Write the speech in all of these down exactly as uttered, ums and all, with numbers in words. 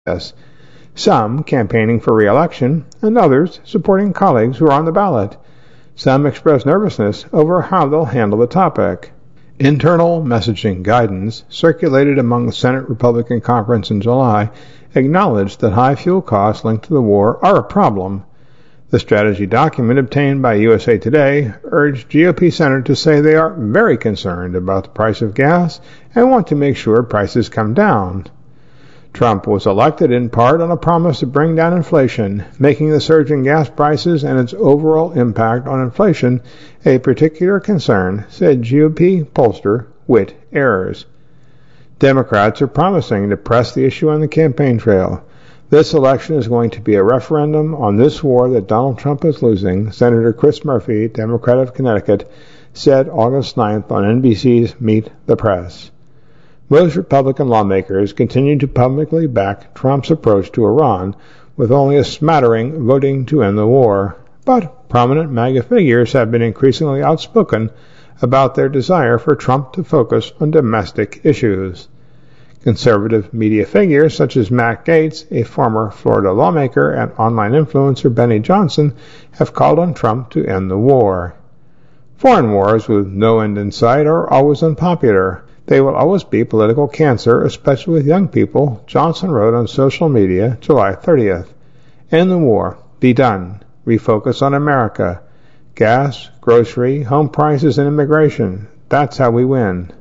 process, some campaigning for re-election and others supporting colleagues who are on the ballot. Some express nervousness over how they'll handle the topic. Internal messaging guidance circulated among the Senate Republican Conference in July acknowledged that high fuel costs linked to the war are a problem. The strategy document obtained by U S A Today urged G O P senators to say they are very concerned about the price of gas and want to make sure prices come down. Trump was elected in part on a promise to bring down inflation, making the surge in gas prices and its overall impact on inflation a particular concern, said G O P pollster Whit Ayers. Democrats are promising to press the issue on the campaign trail. This election is going to be a referendum on this war that Donald Trump is losing, Senator Chris Murphy, Democrat of Connecticut, said August ninth on N B C's Meet the Press. Most Republican lawmakers continue to publicly back Trump's approach to Iran, with only a smattering voting to end the war. But prominent MAGA figures have been increasingly outspoken about their desire for Trump to focus on domestic issues. Conservative media figures such as Matt Gaetz, a former Florida lawmaker, and online influencer Benny Johnson have called on Trump to end the war. Foreign wars with no end in sight are always unpopular. They will always be political cancer, especially with young people, Johnson wrote on social media July thirtieth. End the war. Be done. Refocus on America. Gas, grocery, home prices, and immigration. That's how we win.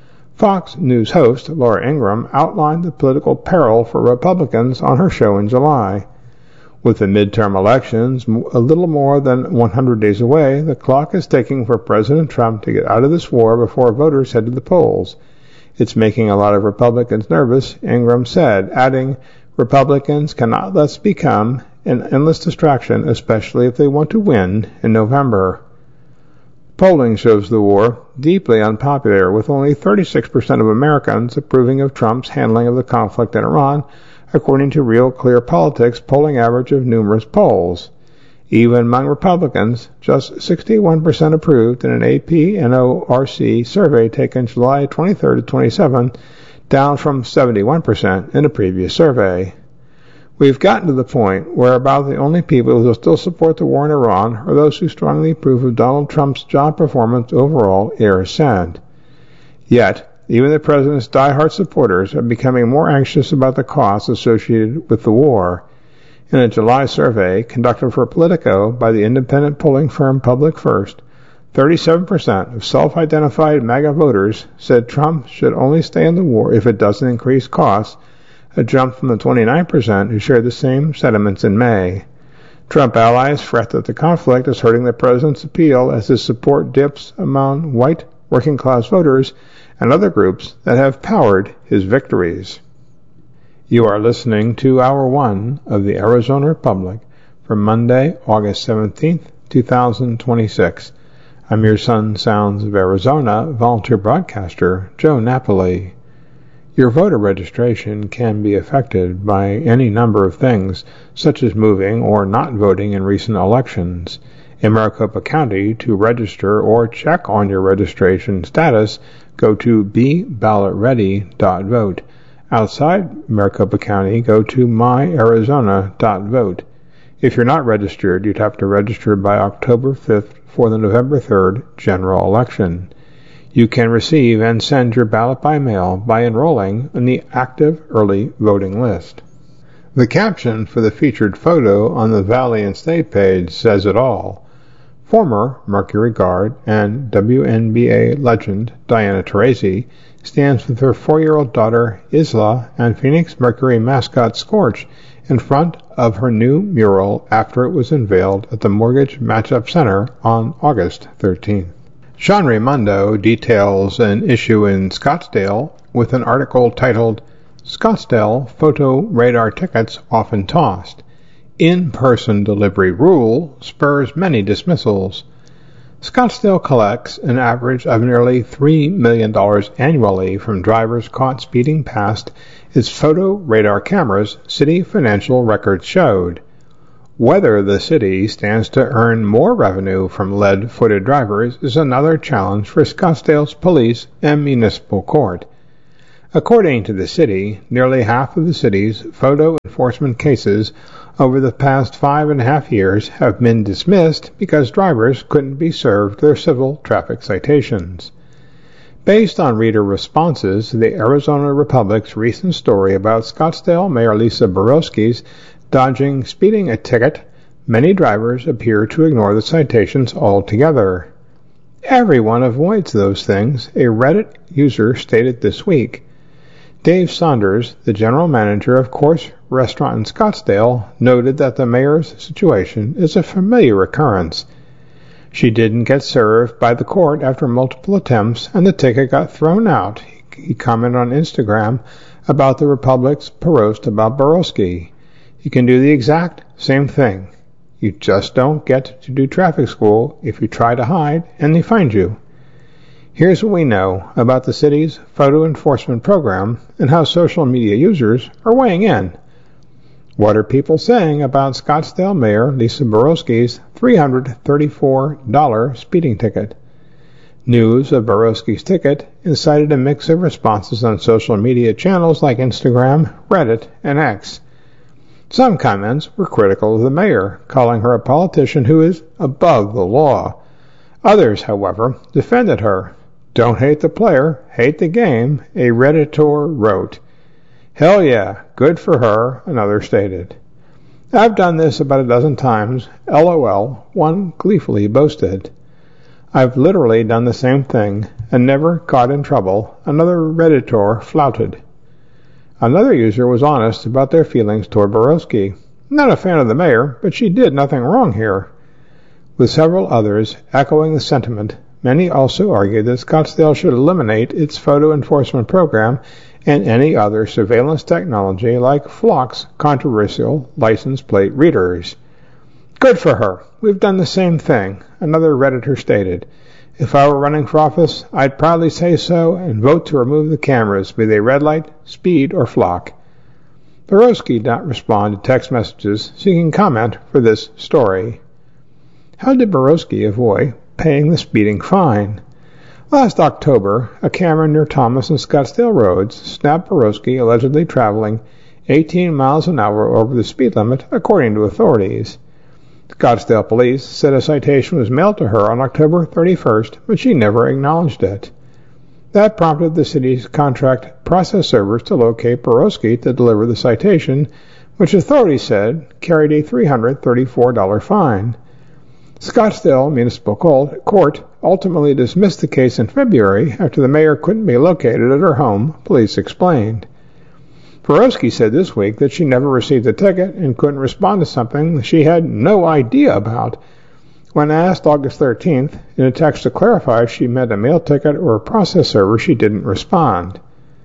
Fox News host Laura Ingraham outlined the political peril for Republicans on her show in July. With the midterm elections a little more than one hundred days away, the clock is ticking for President Trump to get out of this war before voters head to the polls. It's making a lot of Republicans nervous, Ingraham said, adding, Republicans cannot let this become an endless distraction, especially if they want to win in November. Polling shows the war deeply unpopular, with only thirty-six percent of Americans approving of Trump's handling of the conflict in Iran, according to Real Clear Politics polling average of numerous polls. Even among Republicans, just sixty-one percent approved in an A P N O R C survey taken July twenty-third to twenty-seventh, down from seventy-one percent in a previous survey. We've gotten to the point where about the only people who still support the war in Iran are those who strongly approve of Donald Trump's job performance overall, Ayers said. Yet, even the president's diehard supporters are becoming more anxious about the costs associated with the war. In a July survey conducted for Politico by the independent polling firm Public First, thirty-seven percent of self-identified MAGA voters said Trump should only stay in the war if it doesn't increase costs, a jump from the twenty-nine percent who shared the same sentiments in May. Trump allies fret that the conflict is hurting the president's appeal as his support dips among white working-class voters and other groups that have powered his victories. You are listening to Hour one of the Arizona Republic for Monday, August seventeenth, two thousand twenty-six. I'm your Sun Sounds of Arizona volunteer broadcaster, Joe Napoli. Your voter registration can be affected by any number of things, such as moving or not voting in recent elections. In Maricopa County, to register or check on your registration status, go to be ballot ready dot vote. Outside Maricopa County, go to my arizona dot vote. If you're not registered, you'd have to register by October fifth for the November third general election. You can receive and send your ballot by mail by enrolling in the active early voting list. The caption for the featured photo on the Valley and State page says it all. Former Mercury Guard and W N B A legend Diana Taurasi stands with her four-year-old daughter Isla and Phoenix Mercury mascot Scorch in front of her new mural after it was unveiled at the Mortgage Matchup Center on August thirteenth. Sean Raimondo details an issue in Scottsdale with an article titled Scottsdale Photo Radar Tickets Often Tossed. In-person delivery rule spurs many dismissals. Scottsdale collects an average of nearly three million dollars annually from drivers caught speeding past its photo radar cameras, city financial records showed. Whether the city stands to earn more revenue from lead-footed drivers is another challenge for Scottsdale's police and municipal court. According to the city, nearly half of the city's photo enforcement cases over the past five and a half years have been dismissed because drivers couldn't be served their civil traffic citations. Based on reader responses to the Arizona Republic's recent story about Scottsdale Mayor Lisa Borowski's dodging speeding a ticket, many drivers appear to ignore the citations altogether. Everyone avoids those things, a Reddit user stated this week. Dave Saunders, the general manager of Course Restaurant in Scottsdale, noted that the mayor's situation is a familiar occurrence. She didn't get served by the court after multiple attempts, and the ticket got thrown out. He commented on Instagram about the Republic's post about Borowski. You can do the exact same thing. You just don't get to do traffic school if you try to hide and they find you. Here's what we know about the city's photo enforcement program and how social media users are weighing in. What are people saying about Scottsdale Mayor Lisa Borowski's three hundred thirty-four dollars speeding ticket? News of Borowski's ticket incited a mix of responses on social media channels like Instagram, Reddit, and X. Some comments were critical of the mayor, calling her a politician who is above the law. Others, however, defended her. Don't hate the player, hate the game, a Redditor wrote. Hell yeah, good for her, another stated. I've done this about a dozen times, lol, one gleefully boasted. I've literally done the same thing and never got in trouble, another Redditor flouted. Another user was honest about their feelings toward Borowski. Not a fan of the mayor, but she did nothing wrong here. With several others echoing the sentiment, many also argued that Scottsdale should eliminate its photo enforcement program and any other surveillance technology like Flock's controversial license plate readers. Good for her. We've done the same thing, another Redditor stated. If I were running for office, I'd proudly say so and vote to remove the cameras, be they red light, speed, or Flock. Borowski did not respond to text messages seeking comment for this story. How did Borowski avoid paying the speeding fine? Last October, a camera near Thomas and Scottsdale roads snapped Borowski allegedly traveling eighteen miles an hour over the speed limit, according to authorities. Scottsdale police said a citation was mailed to her on October thirty-first, but she never acknowledged it. That prompted the city's contract process servers to locate Borowski to deliver the citation, which authorities said carried a three hundred thirty-four dollars fine. Scottsdale Municipal Court ultimately dismissed the case in February after the mayor couldn't be located at her home, police explained. Borowski said this week that she never received a ticket and couldn't respond to something she had no idea about. When asked August thirteenth in a text to clarify if she meant a mail ticket or a process server, she didn't respond.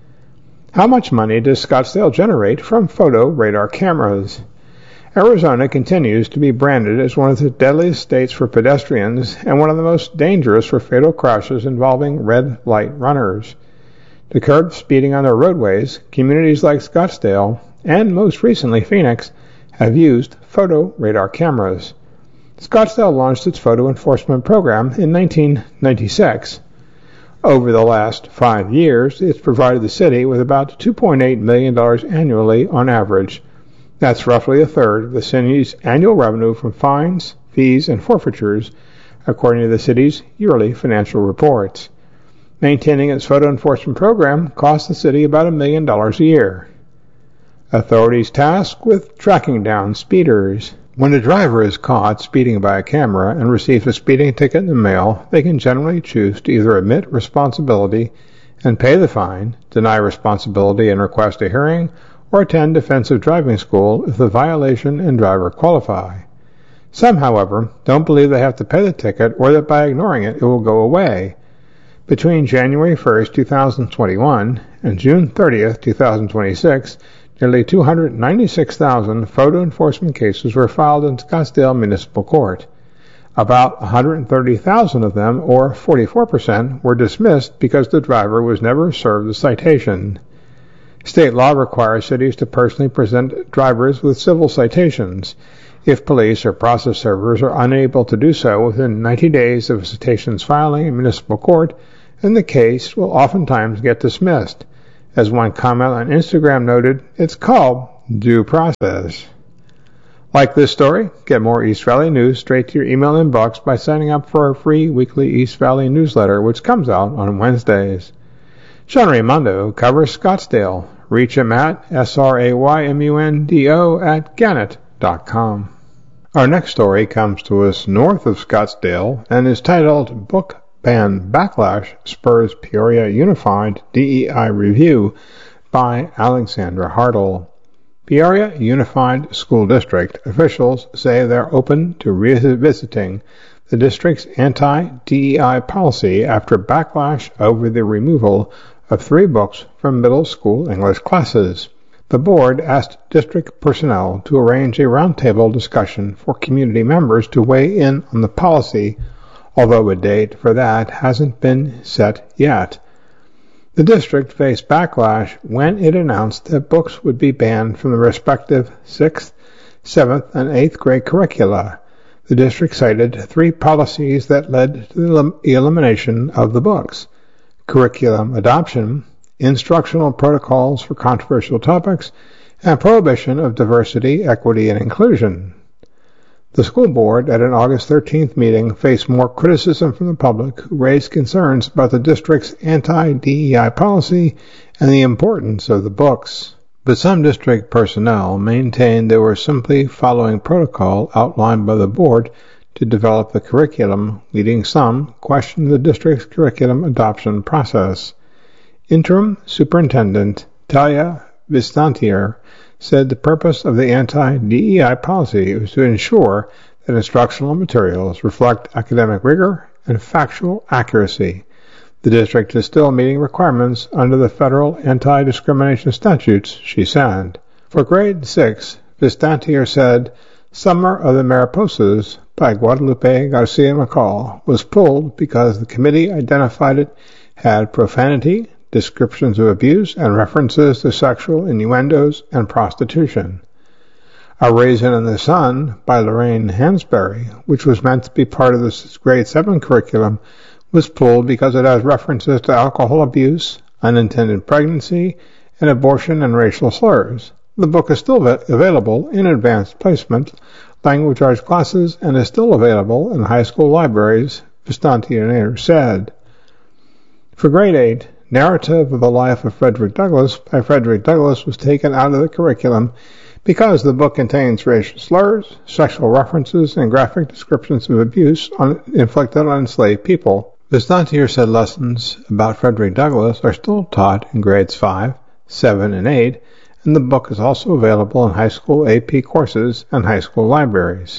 How much money does Scottsdale generate from photo radar cameras? Arizona continues to be branded as one of the deadliest states for pedestrians and one of the most dangerous for fatal crashes involving red light runners. To curb speeding on their roadways, communities like Scottsdale, and most recently Phoenix, have used photo radar cameras. Scottsdale launched its photo enforcement program in nineteen ninety-six. Over the last five years, it's provided the city with about two point eight million dollars annually on average. That's roughly a third of the city's annual revenue from fines, fees, and forfeitures, according to the city's yearly financial reports. Maintaining its photo enforcement program costs the city about a million dollars a year. Authorities tasked with tracking down speeders. When a driver is caught speeding by a camera and receives a speeding ticket in the mail, they can generally choose to either admit responsibility and pay the fine, deny responsibility and request a hearing, or attend defensive driving school if the violation and driver qualify. Some, however, don't believe they have to pay the ticket or that by ignoring it, it will go away. Between January first, two thousand twenty-one and June thirtieth, two thousand twenty-six, nearly two hundred ninety-six thousand photo enforcement cases were filed in Scottsdale Municipal Court. About one hundred thirty thousand of them, or forty-four percent, were dismissed because the driver was never served a citation. State law requires cities to personally present drivers with civil citations. If police or process servers are unable to do so within ninety days of a citation's filing in municipal court, then the case will oftentimes get dismissed. As one comment on Instagram noted, it's called due process. Like this story? Get more East Valley news straight to your email inbox by signing up for our free weekly East Valley newsletter, which comes out on Wednesdays. Sean Raimondo covers Scottsdale. Reach him at S R A Y M U N D O at Gannett dot com. Our next story comes to us north of Scottsdale and is titled Book Ban Backlash Spurs Peoria Unified D E I Review by Alexandra Hartle. Peoria Unified School District officials say they're open to revisiting the district's anti-D E I policy after backlash over the removal of three books from middle school English classes. The board asked district personnel to arrange a roundtable discussion for community members to weigh in on the policy, although a date for that hasn't been set yet. The district faced backlash when it announced that books would be banned from the respective sixth, seventh, and eighth grade curricula. The district cited three policies that led to the elimination of the books: curriculum adoption, instructional protocols for controversial topics, and prohibition of diversity, equity, and inclusion. The school board at an August thirteenth meeting faced more criticism from the public, who raised concerns about the district's anti-D E I policy and the importance of the books. But some district personnel maintained they were simply following protocol outlined by the board to develop the curriculum, leading some question the district's curriculum adoption process. Interim Superintendent Talia Vistantier said the purpose of the anti-D E I policy was to ensure that instructional materials reflect academic rigor and factual accuracy. The district is still meeting requirements under the federal anti-discrimination statutes, she said. For grade six, Vistantier said, Summer of the Mariposas by Guadalupe Garcia McCall was pulled because the committee identified it had profanity, descriptions of abuse, and references to sexual innuendos and prostitution. A Raisin in the Sun by Lorraine Hansberry, which was meant to be part of the grade seven curriculum, was pulled because it has references to alcohol abuse, unintended pregnancy, and abortion and racial slurs. The book is still available in advanced placement language arts classes and is still available in high school libraries, Vistantier said. For grade eight, Narrative of the Life of Frederick Douglass by Frederick Douglass was taken out of the curriculum because the book contains racial slurs, sexual references, and graphic descriptions of abuse on, inflicted on enslaved people. Vistantier said lessons about Frederick Douglass are still taught in grades five, seven, and eight, and the book is also available in high school A P courses and high school libraries.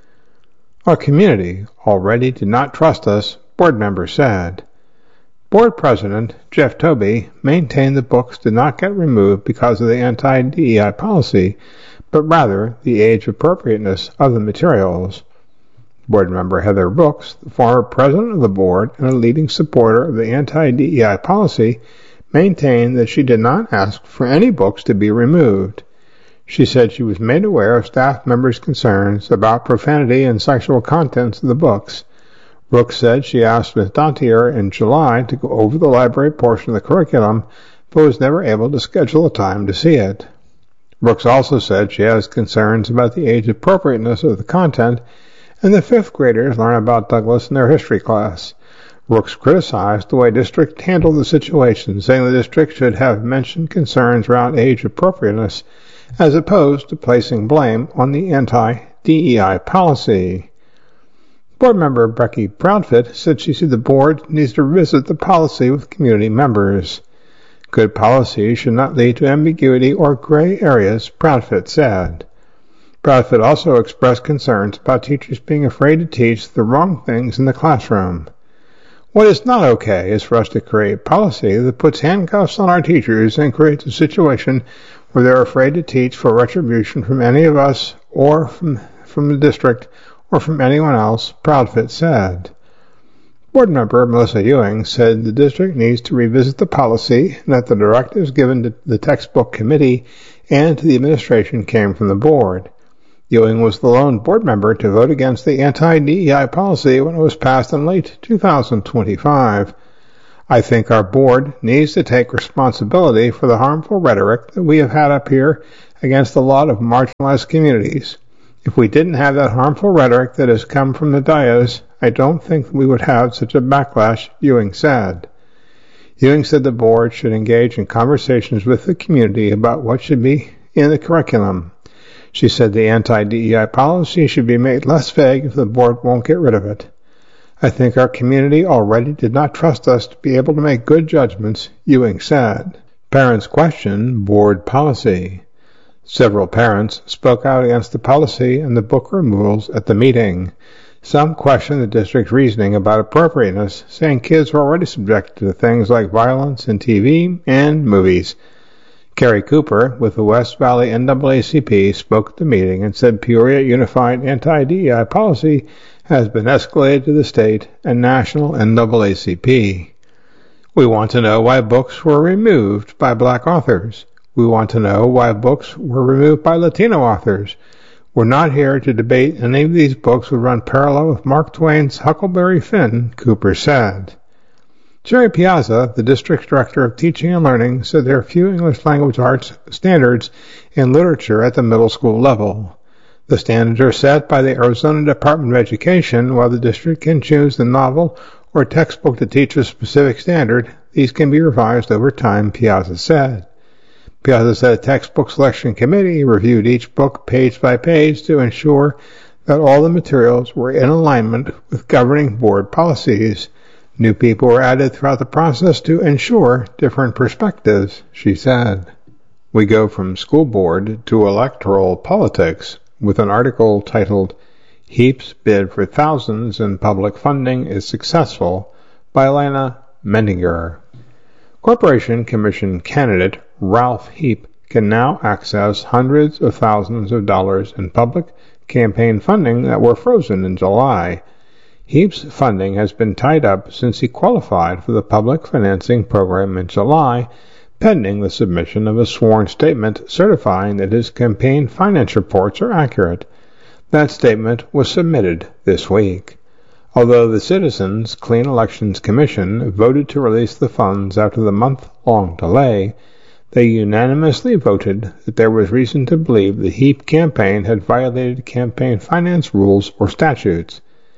Our community already did not trust us, board members said. Board President Jeff Toby maintained the books did not get removed because of the anti-D E I policy, but rather the age appropriateness of the materials. Board member Heather Brooks, the former president of the board and a leading supporter of the anti-D E I policy, maintained that she did not ask for any books to be removed. She said she was made aware of staff members' concerns about profanity and sexual contents of the books. Brooks said she asked Vistantier in July to go over the library portion of the curriculum, but was never able to schedule a time to see it. Brooks also said she has concerns about the age appropriateness of the content, and the fifth graders learn about Douglass in their history class. Brooks criticized the way district handled the situation, saying the district should have mentioned concerns around age appropriateness, as opposed to placing blame on the anti-D E I policy. Board member Becky Proudfit said she said the board needs to revisit the policy with community members. Good policy should not lead to ambiguity or gray areas, Proudfit said. Proudfit also expressed concerns about teachers being afraid to teach the wrong things in the classroom. What is not okay is for us to create policy that puts handcuffs on our teachers and creates a situation where they're afraid to teach for retribution from any of us or from, from the district or from anyone else, Proudfit said. Board member Melissa Ewing said the district needs to revisit the policy and that the directives given to the textbook committee and to the administration came from the board. Ewing was the lone board member to vote against the anti-D E I policy when it was passed in late two thousand twenty-five. I think our board needs to take responsibility for the harmful rhetoric that we have had up here against a lot of marginalized communities. If we didn't have that harmful rhetoric that has come from the dais, I don't think we would have such a backlash, Ewing said. Ewing said the board should engage in conversations with the community about what should be in the curriculum. She said the anti-D E I policy should be made less vague if the board won't get rid of it. I think our community already did not trust us to be able to make good judgments, Ewing said. Parents questioned board policy. Several parents spoke out against the policy and the book removals at the meeting. Some questioned the district's reasoning about appropriateness, saying kids were already subjected to things like violence in T V and movies. Kerry Cooper, with the West Valley N double A C P, spoke at the meeting and said Peoria Unified Anti-D E I policy has been escalated to the state and national N double A C P. We want to know why books were removed by black authors. We want to know why books were removed by Latino authors. We're not here to debate any of these books would run parallel with Mark Twain's Huckleberry Finn, Cooper said. Jerry Piazza, the district director of teaching and learning, said there are few English language arts standards in literature at the middle school level. The standards are set by the Arizona Department of Education. While the district can choose the novel or textbook to teach a specific standard, these can be revised over time, Piazza said. Piazza said a textbook selection committee reviewed each book page by page to ensure that all the materials were in alignment with governing board policies. New people were added throughout the process to ensure different perspectives, she said. We go from school board to electoral politics with an article titled Heap's Bid for Thousands in Public Funding is Successful by Elena Mendinger. Corporation Commission candidate Ralph Heap can now access hundreds of thousands of dollars in public campaign funding that were frozen in July. Heap's funding has been tied up since he qualified for the public financing program in July, pending the submission of a sworn statement certifying that his campaign finance reports are accurate. That statement was submitted this week. Although the Citizens Clean Elections Commission voted to release the funds after the month-long delay, they unanimously voted that there was reason to believe the Heap campaign had violated campaign finance rules or statutes.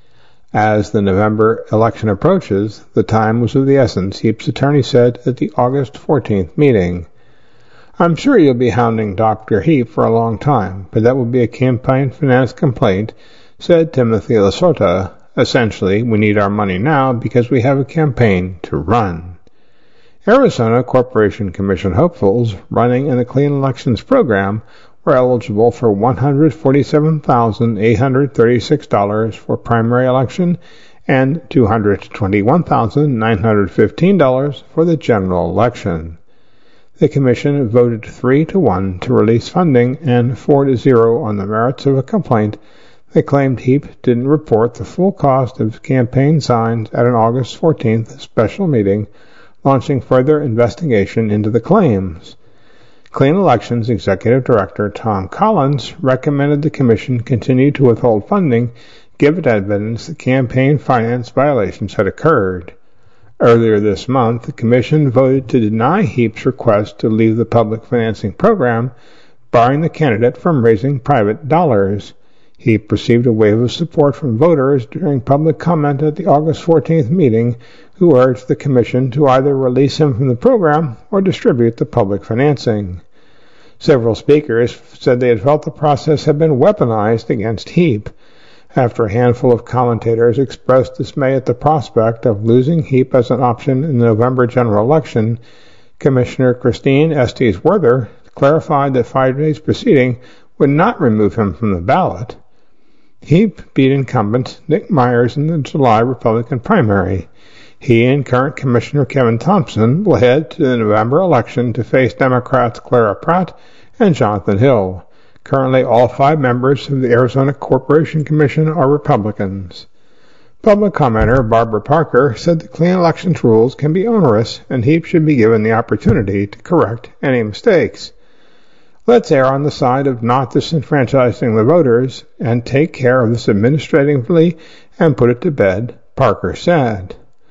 As the November election approaches, the time was of the essence, Heap's attorney said at the August fourteenth meeting. I'm sure you'll be hounding Doctor Heap for a long time, but that will be a campaign finance complaint, said Timothy Lasota. Essentially, we need our money now because we have a campaign to run. Arizona Corporation Commission hopefuls running in the Clean Elections program were eligible for one hundred forty-seven thousand eight hundred thirty-six dollars for primary election and two hundred twenty-one thousand nine hundred fifteen dollars for the general election. The Commission voted three to one to release funding and four to zero on the merits of a complaint that claimed Heap didn't report the full cost of campaign signs at an August fourteenth special meeting, launching further investigation into the claims. Clean Elections Executive Director Tom Collins recommended the Commission continue to withhold funding given evidence that campaign finance violations had occurred. Earlier this month, the Commission voted to deny Heap's request to leave the public financing program, barring the candidate from raising private dollars. Heap received a wave of support from voters during public comment at the August fourteenth meeting, who urged the Commission to either release him from the program or distribute the public financing. Several speakers said they had felt the process had been weaponized against Heap. After a handful of commentators expressed dismay at the prospect of losing Heap as an option in the November general election, Commissioner Christine Estes-Werther clarified that Friday's proceeding would not remove him from the ballot. Heap beat incumbent Nick Myers in the July Republican primary. He and current Commissioner Kevin Thompson will head to the November election to face Democrats Clara Pratt and Jonathan Hill. Currently, all five members of the Arizona Corporation Commission are Republicans. Public commenter Barbara Parker said the Clean Elections rules can be onerous and Heap should be given the opportunity to correct any mistakes. Let's err on the side of not disenfranchising the voters and take care of this administratively and put it to bed, Parker said.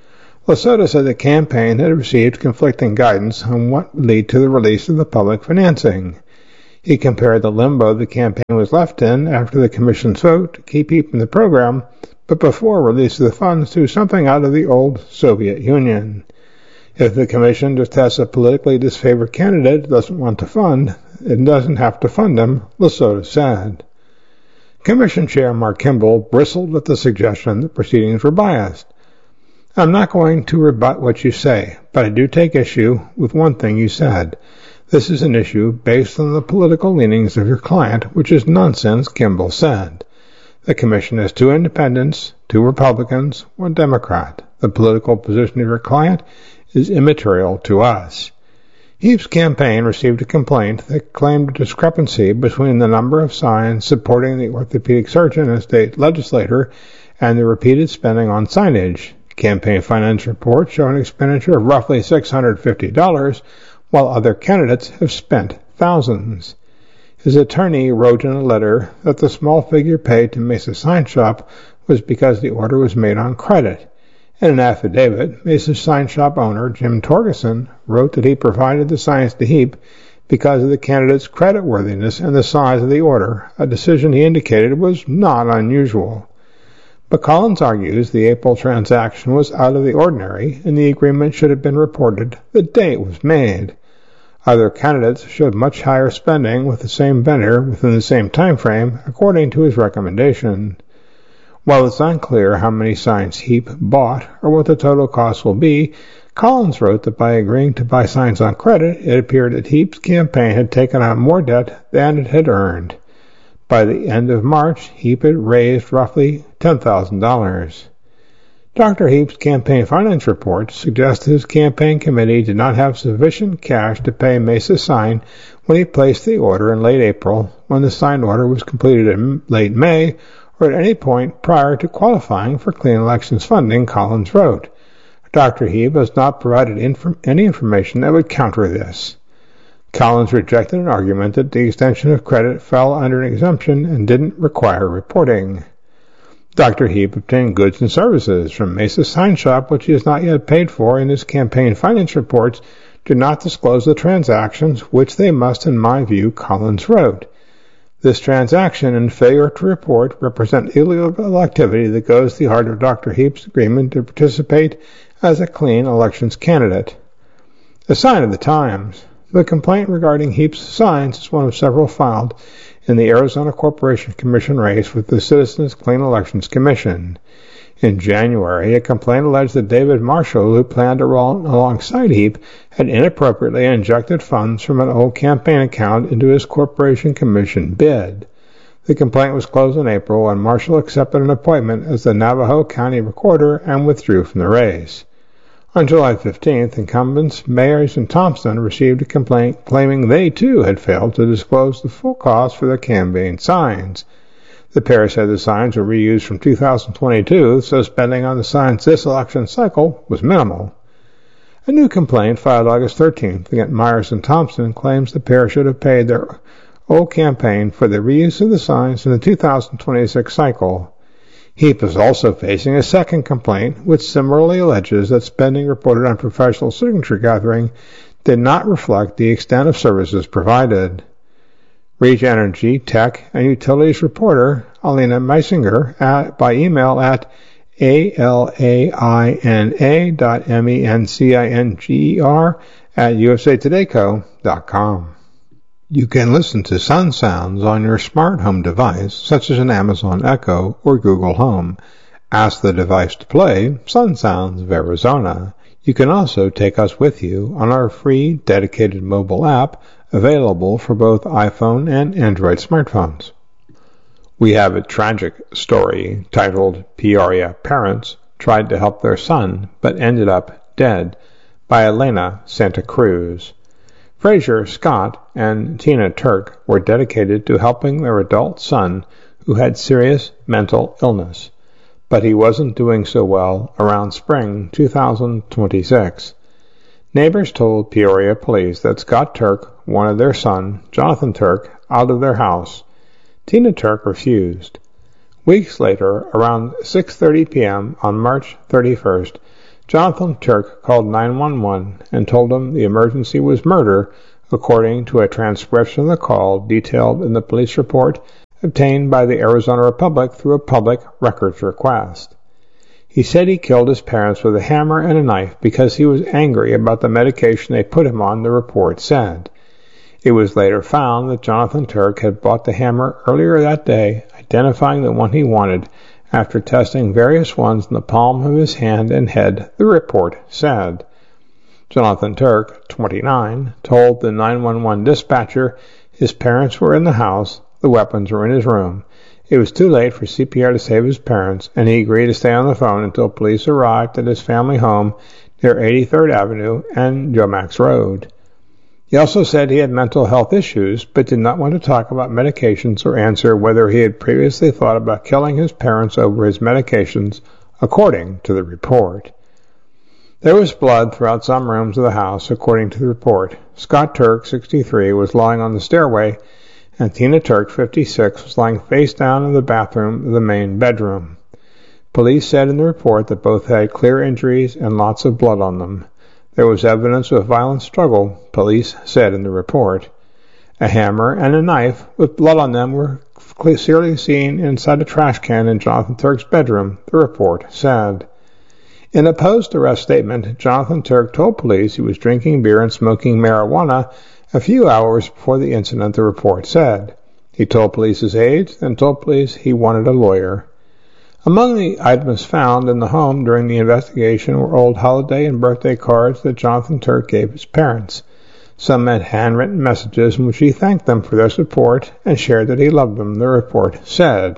Lasota said the campaign had received conflicting guidance on what would lead to the release of the public financing. He compared the limbo the campaign was left in after the Commission's vote to keep HEAP in the program, but before release of the funds, to something out of the old Soviet Union. If the Commission just has a politically disfavored candidate it doesn't want to fund, it doesn't have to fund them, Lasota said. Commission Chair Mark Kimball bristled at the suggestion that proceedings were biased. I'm not going to rebut what you say, but I do take issue with one thing you said. This is an issue based on the political leanings of your client, which is nonsense, Kimball said. The Commission has two independents, two Republicans, one Democrat. The political position of your client is immaterial to us. HEAP's campaign received a complaint that claimed a discrepancy between the number of signs supporting the orthopedic surgeon and state legislator and the repeated spending on signage. Campaign finance reports show an expenditure of roughly six hundred fifty dollars, while other candidates have spent thousands. His attorney wrote in a letter that the small figure paid to Mesa Sign Shop was because the order was made on credit. In an affidavit, Mesa Sign Shop owner Jim Torgerson wrote that he provided the signs to HEAP because of the candidate's creditworthiness and the size of the order, a decision he indicated was not unusual. But Collins argues the April transaction was out of the ordinary and the agreement should have been reported the day it was made. Other candidates showed much higher spending with the same vendor within the same time frame, according to his recommendation. While it's unclear how many signs HEAP bought or what the total cost will be, Collins wrote that by agreeing to buy signs on credit, it appeared that HEAP's campaign had taken on more debt than it had earned. By the end of March, HEAP had raised roughly ten thousand dollars. Doctor HEAP's campaign finance report suggests his campaign committee did not have sufficient cash to pay Mesa Sign when he placed the order in late April, when the signed order was completed in late May, or at any point prior to qualifying for clean elections funding, Collins wrote. Doctor HEAP has not provided inf- any information that would counter this. Collins rejected an argument that the extension of credit fell under an exemption and didn't require reporting. Doctor HEAP obtained goods and services from Mesa Sign Shop, which he has not yet paid for, and his campaign finance reports do not disclose the transactions, which they must, in my view, Collins wrote. This transaction and failure to report represent illegal activity that goes to the heart of Doctor HEAP's agreement to participate as a clean elections candidate. A sign of the times. The complaint regarding HEAP's signs is one of several filed in the Arizona Corporation Commission race with the Citizens Clean Elections Commission. In January, a complaint alleged that David Marshall, who planned to run alongside HEAP, had inappropriately injected funds from an old campaign account into his Corporation Commission bid. The complaint was closed in April when Marshall accepted an appointment as the Navajo County Recorder and withdrew from the race. On July fifteenth, incumbents Mayers and Thompson received a complaint claiming they too had failed to disclose the full cost for their campaign signs. The pair said the signs were reused from two thousand twenty-two, so spending on the signs this election cycle was minimal. A new complaint filed August thirteenth against Myers and Thompson claims the pair should have paid their old campaign for the reuse of the signs in the two thousand twenty-six cycle. HEAP is also facing a second complaint, which similarly alleges that spending reported on professional signature gathering did not reflect the extent of services provided. Reach Energy, Tech, and Utilities reporter Alina Meisinger at, by email at A-L-A-I-N-A dot M-E-N-C-I-N-G-E-R at U S A Today Co dot com. You can listen to Sun Sounds on your smart home device, such as an Amazon Echo or Google Home. Ask the device to play Sun Sounds of Arizona. You can also take us with you on our free dedicated mobile app available for both iPhone and Android smartphones. We have a tragic story titled Peoria Parents Tried to Help Their Son but Ended Up Dead by Elena Santa Cruz. Fraser Scott and Tina Turk were dedicated to helping their adult son who had serious mental illness, but he wasn't doing so well around spring two thousand twenty-six. Neighbors told Peoria police that Scott Turk wanted their son, Jonathan Turk, out of their house. Tina Turk refused. Weeks later, around six thirty p.m. on March thirty-first, Jonathan Turk called nine one one and told them the emergency was murder, according to a transcription of the call detailed in the police report obtained by the Arizona Republic through a public records request. He said he killed his parents with a hammer and a knife because he was angry about the medication they put him on, the report said. It was later found that Jonathan Turk had bought the hammer earlier that day, identifying the one he wanted after testing various ones in the palm of his hand and head, the report said. Jonathan Turk, twenty-nine, told the nine one one dispatcher his parents were in the house, the weapons were in his room. It was too late for C P R to save his parents, and he agreed to stay on the phone until police arrived at his family home near eighty-third Avenue and Jomax Road. He also said he had mental health issues, but did not want to talk about medications or answer whether he had previously thought about killing his parents over his medications, according to the report. There was blood throughout some rooms of the house, according to the report. Scott Turk, sixty-three, was lying on the stairway, and Tina Turk, fifty-six, was lying face down in the bathroom of the main bedroom. Police said in the report that both had clear injuries and lots of blood on them. There was evidence of violent struggle, police said in the report. A hammer and a knife with blood on them were clearly seen inside a trash can in Jonathan Turk's bedroom, the report said. In a post-arrest statement, Jonathan Turk told police he was drinking beer and smoking marijuana a few hours before the incident, the report said. He told police his age and told police he wanted a lawyer. Among the items found in the home during the investigation were old holiday and birthday cards that Jonathan Turk gave his parents. Some had handwritten messages in which he thanked them for their support and shared that he loved them, the report said.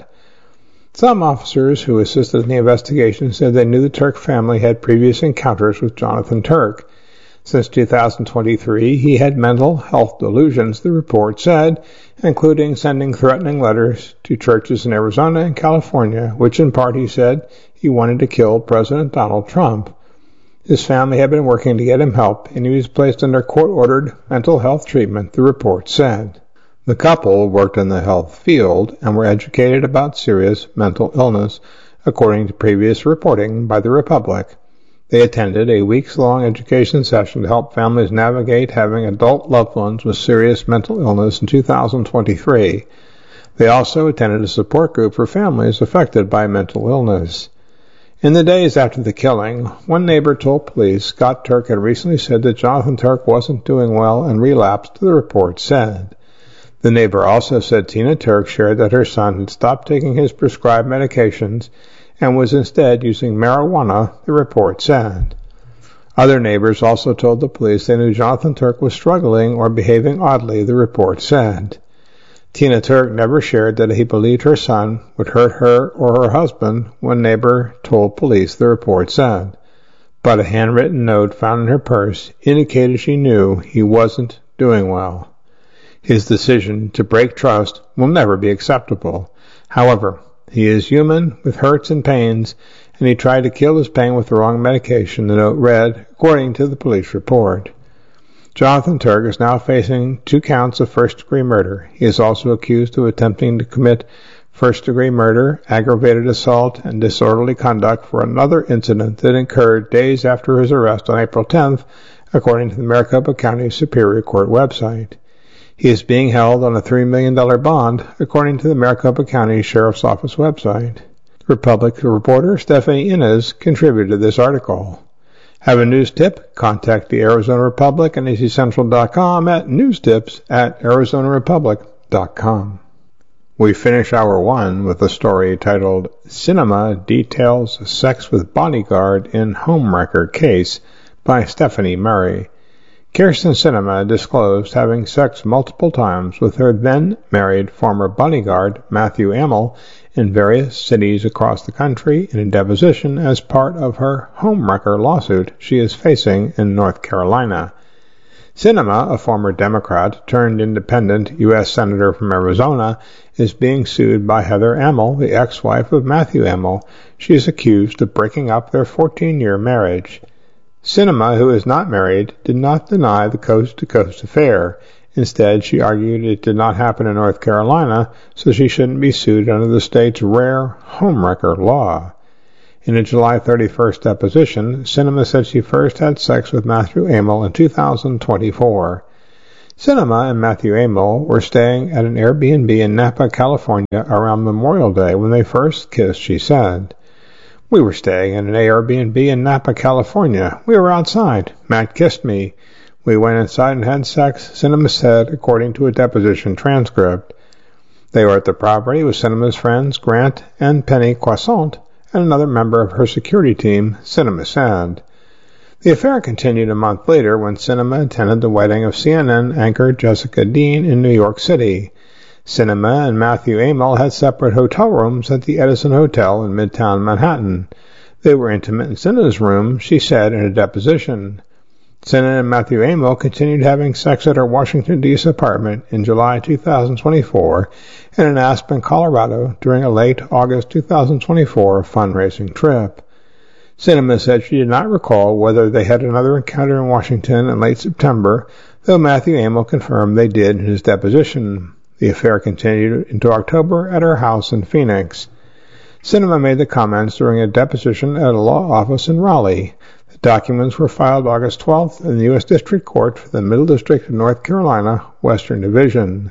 Some officers who assisted in the investigation said they knew the Turk family had previous encounters with Jonathan Turk. Since two thousand twenty-three, he had mental health delusions, the report said, including sending threatening letters to churches in Arizona and California, which in part he said he wanted to kill President Donald Trump. His family had been working to get him help, and he was placed under court-ordered mental health treatment, the report said. The couple worked in the health field and were educated about serious mental illness, according to previous reporting by the Republic. They attended a weeks-long education session to help families navigate having adult loved ones with serious mental illness in two thousand twenty-three. They also attended a support group for families affected by mental illness. In the days after the killing, one neighbor told police Scott Turk had recently said that Jonathan Turk wasn't doing well and relapsed, the report said. The neighbor also said Tina Turk shared that her son had stopped taking his prescribed medications and was instead using marijuana, the report said. Other neighbors also told the police they knew Jonathan Turk was struggling or behaving oddly, the report said. Tina Turk never shared that he believed her son would hurt her or her husband, one neighbor told police, the report said. But a handwritten note found in her purse indicated she knew he wasn't doing well. His decision to break trust will never be acceptable. However, he is human with hurts and pains, and he tried to kill his pain with the wrong medication, the note read, according to the police report. Jonathan Turk is now facing two counts of first-degree murder. He is also accused of attempting to commit first-degree murder, aggravated assault, and disorderly conduct for another incident that occurred days after his arrest on April tenth, according to the Maricopa County Superior Court website. He is being held on a three million dollars bond, according to the Maricopa County Sheriff's Office website. Republic reporter Stephanie Innes contributed to this article. Have a news tip? Contact the Arizona Republic and A Z Central dot com at newstips at Arizona Republic dot com. We finish hour one with a story titled Sinema Details Sex with Bodyguard in Homewrecker Case by Stephanie Murray. Kyrsten Sinema disclosed having sex multiple times with her then-married former bodyguard, Matthew Amel, in various cities across the country in a deposition as part of her homewrecker lawsuit she is facing in North Carolina. Sinema, a former Democrat turned independent U S Senator from Arizona, is being sued by Heather Amel, the ex-wife of Matthew Amel. She is accused of breaking up their fourteen-year marriage. Sinema, who is not married, did not deny the coast-to-coast affair. Instead, she argued it did not happen in North Carolina, so she shouldn't be sued under the state's rare homewrecker law. In a July thirty-first deposition, Sinema said she first had sex with Matthew Amel in two thousand twenty-four. Sinema and Matthew Amel were staying at an Airbnb in Napa, California around Memorial Day when they first kissed, she said. We were staying at an Airbnb in Napa, California. We were outside. Matt kissed me. We went inside and had sex, Sinema said, according to a deposition transcript. They were at the property with Sinema's friends Grant and Penny Croissant and another member of her security team, Sinema said. The affair continued a month later when Sinema attended the wedding of C N N anchor Jessica Dean in New York City. Sinema and Matthew Amel had separate hotel rooms at the Edison Hotel in Midtown Manhattan. They were intimate in Sinema's room, she said in a deposition. Sinema and Matthew Amel continued having sex at her Washington, D C apartment in July two thousand twenty-four and in Aspen, Colorado during a late August two thousand twenty-four fundraising trip. Sinema said she did not recall whether they had another encounter in Washington in late September, though Matthew Amel confirmed they did in his deposition. The affair continued into October at her house in Phoenix. Sinema made the comments during a deposition at a law office in Raleigh. The documents were filed August twelfth in the U S District Court for the Middle District of North Carolina, Western Division.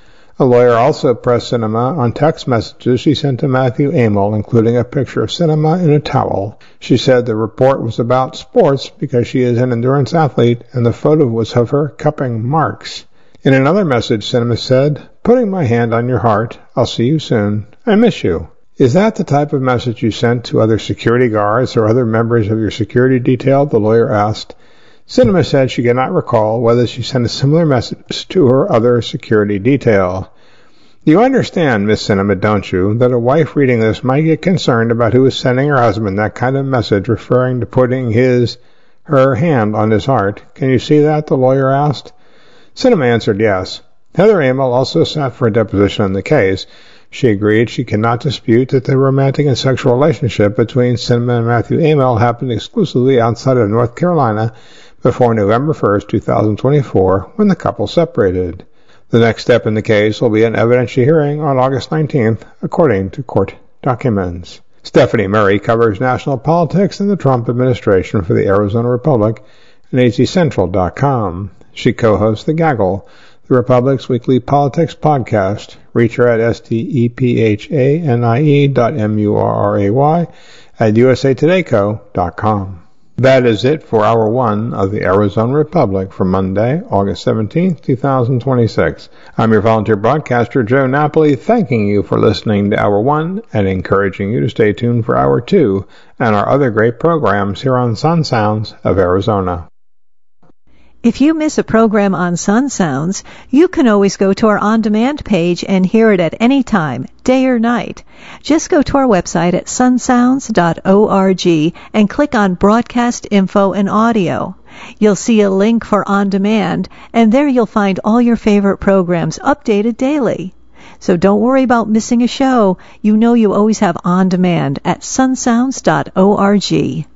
A lawyer also pressed Sinema on text messages she sent to Matthew Amel, including a picture of Sinema in a towel. She said the report was about sports because she is an endurance athlete, and the photo was of her cupping marks. In another message, Sinema said, "Putting my hand on your heart. I'll see you soon. I miss you." Is that the type of message you sent to other security guards or other members of your security detail? The lawyer asked. Sinema said she could not recall whether she sent a similar message to her other security detail. You understand, Miss Sinema, don't you, that a wife reading this might get concerned about who is sending her husband that kind of message referring to putting his, her hand on his heart. Can you see that? The lawyer asked. Sinema answered yes. Heather Amel also sat for a deposition on the case. She agreed she cannot dispute that the romantic and sexual relationship between Sinema and Matthew Amel happened exclusively outside of North Carolina before November first, two thousand twenty-four, when the couple separated. The next step in the case will be an evidentiary hearing on August nineteenth, according to court documents. Stephanie Murray covers national politics and the Trump administration for the Arizona Republic and A Z Central dot com. She co-hosts The Gaggle, the Republic's weekly politics podcast. Reach her at S-T-E-P-H-A-N-I-E dot M-U-R-R-A-Y at U S A Today Co dot com. That is it for Hour one of the Arizona Republic for Monday, August seventeenth, two thousand twenty-six. I'm your volunteer broadcaster, Joe Napoli, thanking you for listening to Hour one and encouraging you to stay tuned for Hour two and our other great programs here on Sun Sounds of Arizona. If you miss a program on Sun Sounds, you can always go to our on-demand page and hear it at any time, day or night. Just go to our website at sun sounds dot org and click on Broadcast Info and Audio. You'll see a link for on-demand, and there you'll find all your favorite programs updated daily. So don't worry about missing a show. You know you always have on-demand at sun sounds dot org.